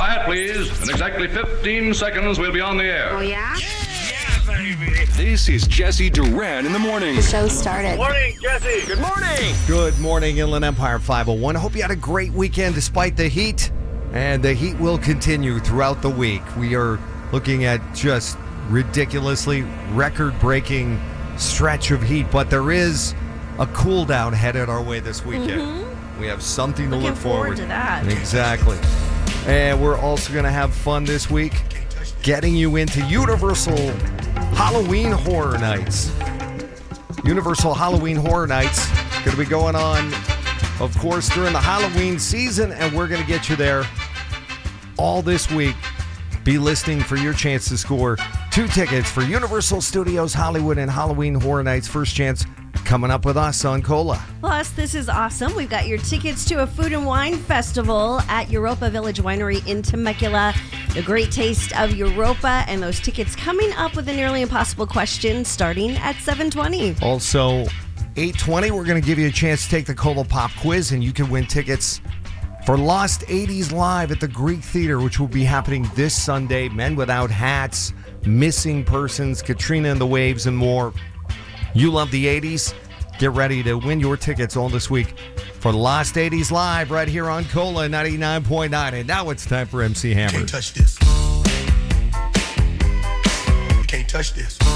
Quiet, please. In exactly 15 seconds, we'll be on the air. Oh, yeah? This is Jesse Duran in the morning. The show started. Morning, Jesse. Good morning. Good morning, Inland Empire 501. I hope you had a great weekend despite the heat, and the heat will continue throughout the week. We are looking at just ridiculously record-breaking stretch of heat, but there is a cool down headed our way this weekend. We have something to look forward to that. Exactly. And we're also going to have fun this week getting you into Universal Halloween Horror Nights. Universal Halloween Horror Nights going to be going on, of course, during the Halloween season, and we're going to get you there all this week. Be listening for your chance to score 2 tickets for Universal Studios Hollywood and Halloween Horror Nights. First chance coming up with us on Cola. Plus, this is awesome. We've got your tickets to a food and wine festival at Europa Village Winery in Temecula. The great taste of Europa, and those tickets coming up with a nearly impossible question starting at 7:20. Also, 8:20, we're going to give you a chance to take the Cola Pop Quiz, and you can win tickets for Lost 80s Live at the Greek Theater, which will be happening this Sunday. Men Without Hats, Missing Persons, Katrina and the Waves, and more. You love the 80s? Get ready to win your tickets all this week for Lost 80s Live right here on Cola 99.9. And now it's time for MC Hammer. You can't touch this. You can't touch this.